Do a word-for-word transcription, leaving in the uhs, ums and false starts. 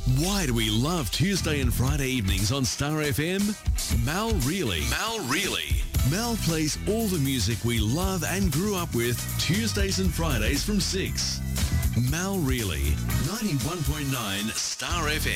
Why do we love Tuesday and Friday evenings on Star F M? Mal Reilly. Mal Reilly. Mal plays all the music we love and grew up with Tuesdays and Fridays from six. Mal Reilly, ninety-one point nine Star F M.